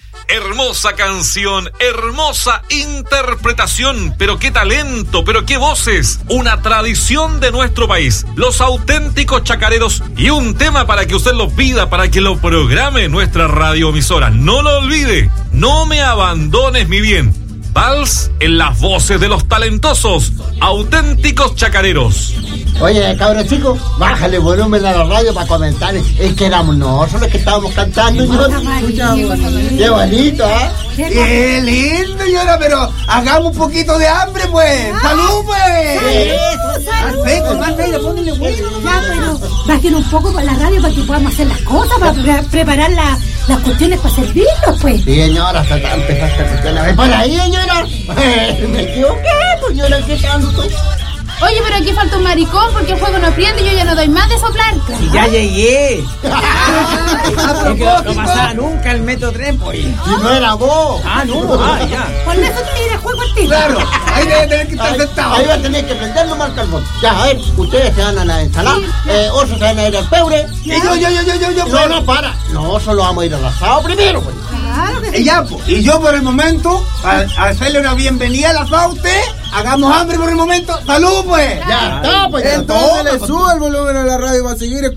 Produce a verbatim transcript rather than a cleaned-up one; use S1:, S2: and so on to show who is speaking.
S1: Hermosa canción, hermosa interpretación, pero qué talento, pero qué voces. Una tradición de nuestro país, los auténticos chacareros y un tema para que usted lo pida, para que lo programe nuestra radioemisora. No lo olvide, no me abandones mi bien. Vals en las voces de los talentosos, auténticos chacareros.
S2: Oye, cabrón chico, bájale volumen a la radio para comentar. Es que éramos nosotros los que estábamos cantando. Qué bonito, ¿eh?
S3: Qué lindo, señora, pero hagamos un poquito de hambre, pues. ¡Salud, pues! Perfecto, perfecto, ponle bueno.
S4: Ya, pero bajen un poco con la radio para que podamos hacer las cosas, para pre- preparar la, las cuestiones para servirnos, pues.
S2: Sí, señora, hasta empezaste a cuestionar. ¿Por ahí, señora? Me equivoqué, pues, señora, ¿qué tanto?
S5: Oye, pero aquí falta un maricón porque el juego no prende y yo ya no doy más de soplar.
S3: Si ya llegué.
S2: A
S3: propósito. No pasaba nunca el metro tren, pues.
S2: Si no era vos.
S3: Ah, no, ah, ya.
S4: Por eso te viene el juego al tiro.
S3: Claro, ahí debe tener que estar
S2: Ahí,
S3: sentado.
S2: ahí va a tener que prenderlo más carbón. Ya, a ver, ustedes se van a la ensalada, eh, Oso se van a ir al pebre.
S3: Y yo, yo, yo, yo, yo, yo.
S2: No, no, para. No, solo vamos a ir al asado primero, pues.
S4: Claro que
S3: Y ya, pues. Y yo por el momento, a, a hacerle una bienvenida al asado a usted, hagamos hambre por el momento. ¡Salud, pues!
S2: Ya está, pues. ya
S6: Entonces
S2: está.
S6: le sube el volumen a la radio para seguir